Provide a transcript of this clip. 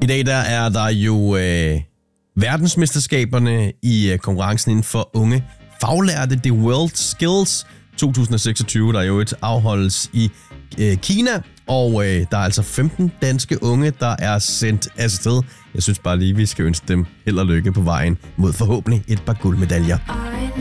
dag der er der jo verdensmesterskaberne i konkurrencen inden for unge faglærte, The World Skills 2026, der jo afholdes i Kina. Og der er altså 15 danske unge, der er sendt afsted. Jeg synes bare lige, vi skal ønske dem held og lykke på vejen mod forhåbentlig et par guldmedaljer.